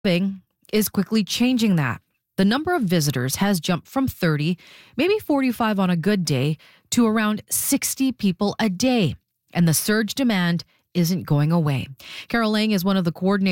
is quickly changing that. The number of visitors has jumped from 30, maybe 45 on a good day, to around 60 people a day. And the surge demand isn't going away. Carol Lang is one of the coordinators